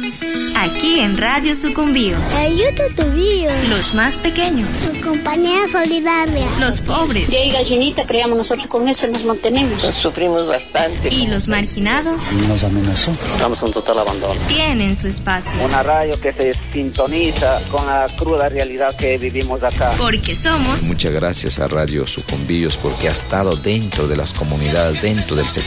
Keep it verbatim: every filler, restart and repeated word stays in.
Aquí en Radio Sucumbíos. Ayuda tu vida. Los más pequeños. Su compañía solidaria. Los pobres. Y ahí gallinita, creamos nosotros con eso, nos mantenemos. Nos sufrimos bastante. Y los marginados. Nos amenazó. Estamos en total abandono. Tienen su espacio. Una radio que se sintoniza con la cruda realidad que vivimos acá. Porque somos... Muchas gracias a Radio Sucumbíos porque ha estado dentro de las comunidades, dentro del sector